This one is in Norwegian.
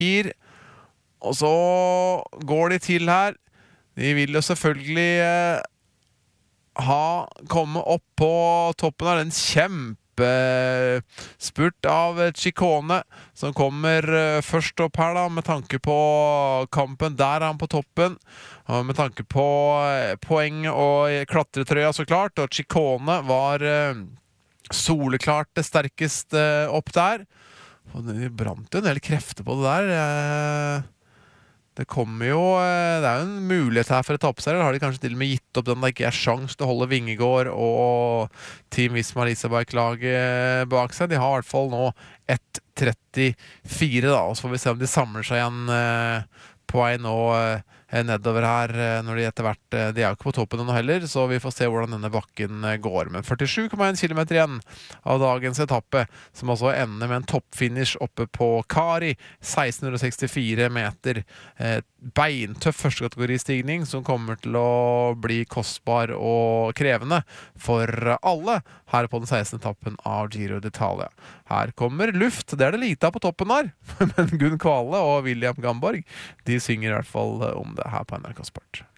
Og så går de til her. De vil jo selvfølgelig komme opp på toppen av den kjempespurt av Ciccone, som kommer først opp her da, med tanke på kampen. Der han på toppen, og med tanke på poeng og klatretrøya så klart, og Ciccone var soleklart det sterkeste opp der. Og det brant jo en del krefter på det der. Det kommer jo, det jo en mulighet her for etappeseier. Har de kanskje til og med gitt opp den det ikke sjans til å holde Vingegård og Team Visma Leasebike-laget bak seg. De har i hvert fall nå 1.34 da, og så får vi se om de samler seg igjen på vei nå nedover her når de etter hvert, de jo ikke på toppen ennå heller, så vi får se hvordan denne bakken går. Men 47,1 kilometer igjen av dagens etappe, som altså ender med en toppfinish oppe på Kari, 1664 meter. Beintøff førstekategoristigning som kommer til å bli kostbar og krevende for alle her på den 16. etappen av Giro d'Italia. Her kommer luft, det det lite av på toppen her, men Gunn Kvale og William Gamborg, de synger i hvert fall om det her på NRK Sport.